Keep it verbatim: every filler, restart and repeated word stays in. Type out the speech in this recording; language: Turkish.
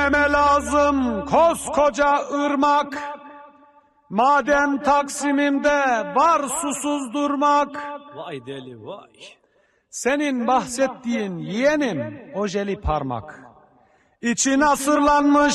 Dememe lazım koskoca ırmak, madem Taksim'imde var susuz durmak. Vay deli vay. Senin bahsettiğin yeğenim ojeli parmak. İçi nasırlanmış